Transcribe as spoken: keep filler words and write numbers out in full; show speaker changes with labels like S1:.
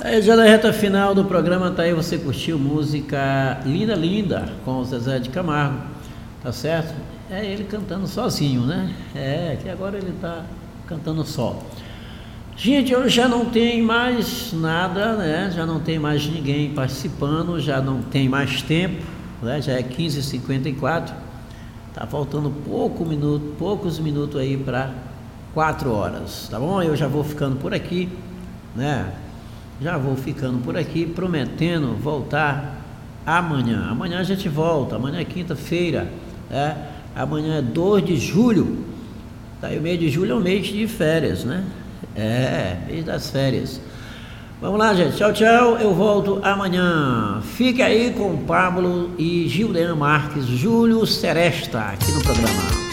S1: Aí já na reta final do programa, tá aí, você curtiu música Linda Linda com o Zezé de Camargo, tá certo? É ele cantando sozinho, né? É, que agora ele tá cantando só. Gente, eu já não tenho mais nada, né? Já não tem mais ninguém participando, já não tem mais tempo, né? Já é quinze e cinquenta e quatro, tá faltando pouco minuto, poucos minutos aí para quatro horas, tá bom? Eu já vou ficando por aqui, né? Já vou ficando por aqui, prometendo voltar amanhã. Amanhã a gente volta, amanhã é quinta-feira, né? Amanhã é dois de julho, daí o mês de julho é o mês de férias, né? É, mês das férias. Vamos lá, gente, tchau, tchau, eu volto amanhã. Fique aí com Pablo e Gildean Marques, Júlio Seresta, aqui no programa.